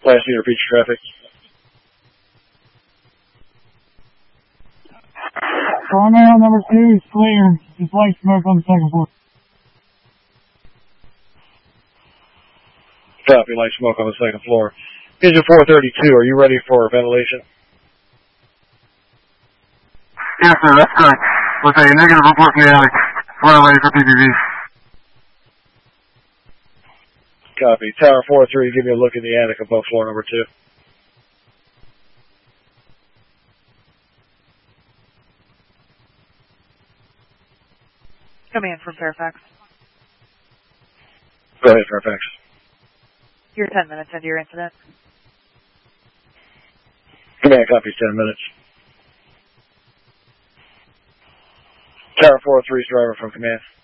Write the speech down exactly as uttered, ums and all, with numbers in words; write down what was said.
Last need to repeat your traffic. Tornado number two is clear. Just light smoke on the second floor. Copy, light smoke on the second floor. Engine four thirty-two, are you ready for ventilation? Yes, sir, that's correct. Looks like a negative report from the attic. We're ready for P P V. Copy. Tower four three, give me a look in the attic above floor number two. Command from Fairfax. Go ahead, Fairfax. You're ten minutes into your incident. Command copies ten minutes. Tower four three's driver from command.